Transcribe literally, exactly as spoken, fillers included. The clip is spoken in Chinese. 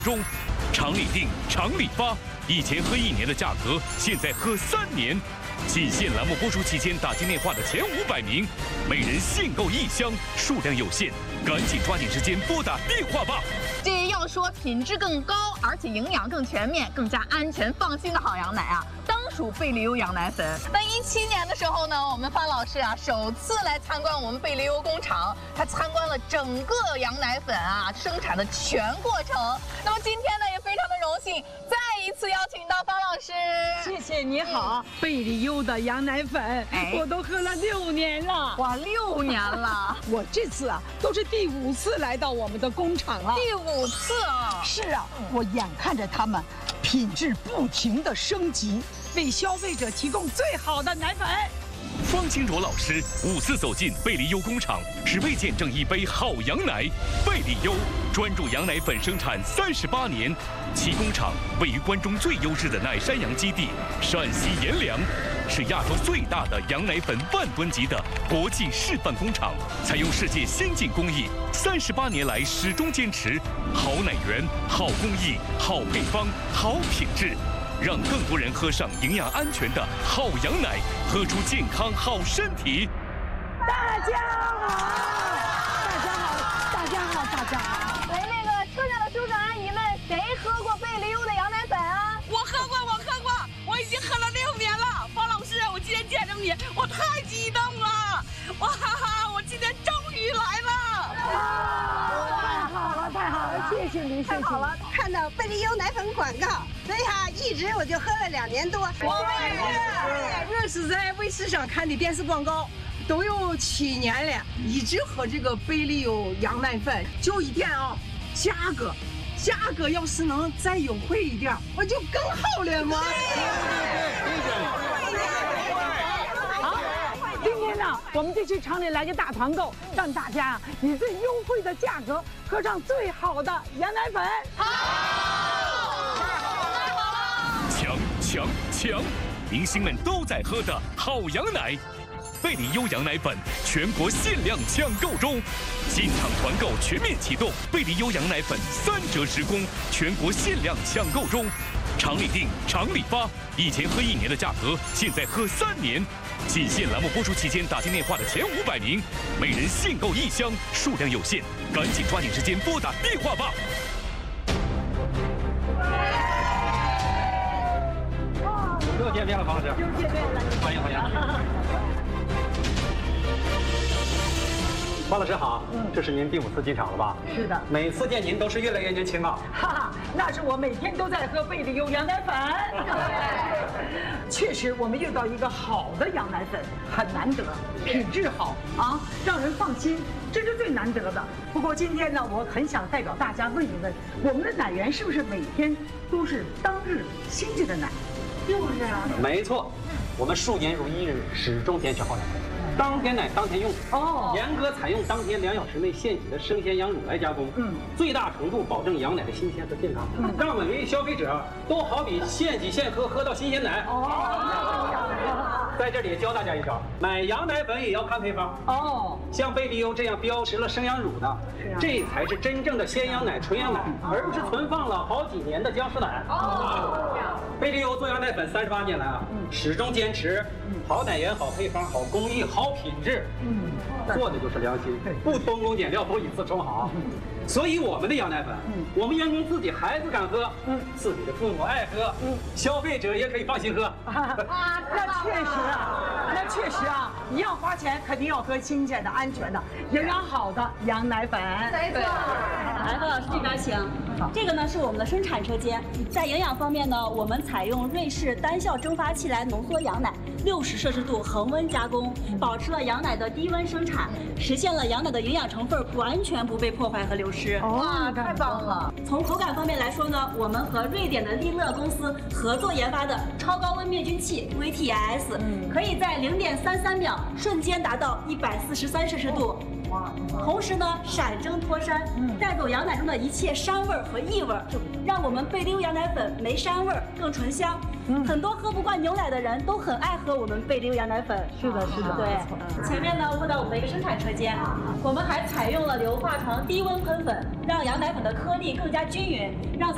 中，常理定，常理发，以前喝一年的价格，现在喝三年。仅限栏目播出期间打进电话的前五百名，每人限购一箱，数量有限，赶紧抓紧时间拨打电话吧。 这要说品质更高，而且营养更全面、更加安全放心的好羊奶啊，当属贝利优羊奶粉。那一七年的时候呢，我们范老师啊首次来参观我们贝利优工厂，他参观了整个羊奶粉啊生产的全过程。那么今天呢，也非常的荣幸，再一次邀请到方老师。 谢谢，你好，贝利优的羊奶粉， 哎我都喝了六年了。 哇，六年了， 我这次啊都是第五次来到我们的工厂了。 第五次啊！ 是啊，我眼看着他们品质不停的升级，为消费者提供最好的奶粉。 方清卓老师五次走进贝利优工厂，只为见证一杯好羊奶。贝利优专注羊奶粉生产三十八年，其工厂位于关中最优质的奶山羊基地陕西阎良，是亚洲最大的羊奶粉万吨级的国际示范工厂，采用世界先进工艺，三十八年来始终坚持好奶源、好工艺、好配方、好品质。让更多人喝上营养安全的好羊奶，喝出健康好身体。 大家好，大家好，大家好，大家好。 来，那个车上的叔叔阿姨们，谁喝过贝利优的羊奶粉啊？ 我喝过，我喝过，我已经喝了六年了。方老师，我今天见着你，我太激动了！哇哈哈，我今天终于来了！ 太好了，太好了，谢谢您，谢谢你。 好了，看到贝利优奶粉广告，所以哈，一直我就喝了两年多。 我们也是，我是在卫视上看的电视广告，都有七年了，一直喝这个贝利优羊奶粉。就一点啊，价格，价格要是能再优惠一点，我就更好了嘛。好，今天呢，我们这期厂里来个大团购，让大家啊以最优惠的价格喝上最好的羊奶粉。 强强强！明星们都在喝的好羊奶，贝利优羊奶粉全国限量抢购中，进场团购全面启动，贝利优羊奶粉三折时供，全国限量抢购中，常理定，常理发，以前喝一年的价格，现在喝三年。仅限栏目播出期间打进电话的前五百名，每人限购一箱，数量有限，赶紧抓紧时间拨打电话吧。 又见面了，方老师。 又见面了， 欢迎欢迎。方老师好， 嗯这是您第五次进场了吧？ 是的。 每次见您都是越来越年轻啊。 哈哈，那是我每天都在喝贝利优羊奶粉。确实，我们遇到一个好的羊奶粉很难得，品质好啊，让人放心，这是最难得的。不过今天呢，我很想代表大家问一问，我们的奶源是不是每天都是当日新鲜的奶？就是啊。 没错，我们数年如一日，始终坚持好奶。当天奶当天用， 哦， 严格采用当天两小时内现挤的生鲜羊乳来加工， 嗯， 最大程度保证羊奶的新鲜和健康，嗯，让每位消费者都好比现挤现喝，喝到新鲜奶。 哦， 在这里教大家一招，买羊奶粉也要看配方。 哦， 像贝利优这样标识了生羊乳的，这才是真正的鲜羊奶、纯羊奶，而不是存放了好几年的僵尸奶。哦，贝利优做羊奶粉三十八年来啊，始终坚持好奶源、好配方、好工艺、好品质，嗯，做的就是良心，不偷工减料，不以次充好。所以我们的羊奶粉，我们员工自己孩子敢喝，嗯，自己的父母爱喝，嗯，消费者也可以放心喝。 啊，那确实啊，那确实啊，一样花钱，肯定要喝新鲜的、安全的、营养好的羊奶粉。 没错。 来，范老师这边请。这个呢是我们的生产车间，在营养方面呢，我们采用瑞士单效蒸发器来浓缩羊奶，六十摄氏度恒温加工，保持了羊奶的低温生产，实现了羊奶的营养成分完全不被破坏和流失。 哇，太棒了！ 从口感方面来说呢，我们和瑞典的利乐公司合作研发的超高温灭菌器 V T S，、嗯、可以在零点三三秒瞬间达到一百四十三摄氏度。同时呢，闪蒸脱膻，带走羊奶中的一切膻味和异味，让我们贝利优羊奶粉没膻味，更醇香。很多喝不惯牛奶的人都很爱喝我们贝利优羊奶粉。 是的，是的。 对，前面呢，问到我们的一个生产车间，我们还采用了硫化床低温喷粉，让羊奶粉的颗粒更加均匀，让